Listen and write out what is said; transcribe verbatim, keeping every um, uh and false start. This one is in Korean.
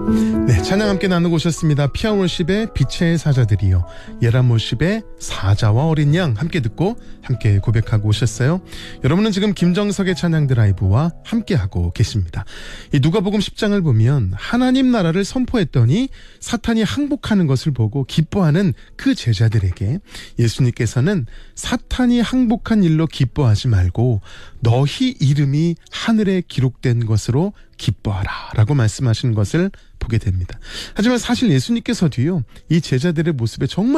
네, 찬양 함께 나누고 오셨습니다. 피아월십의 빛의 사자들이요, 예람월십의 사자와 어린 양 함께 듣고 함께 고백하고 오셨어요. 여러분은 지금 김정석의 찬양 드라이브와 함께하고 계십니다. 이 누가복음 십 장을 보면 하나님 나라를 선포했더니 사탄이 항복하는 것을 보고 기뻐하는 그 제자들에게 예수님께서는 사탄이 항복한 일로 기뻐하지 말고 너희 이름이 하늘에 기록된 것으로 기뻐하라 라고 말씀하신 것을 보게 됩니다. 하지만 사실 예수님께서도요, 이 제자들의 모습에 정말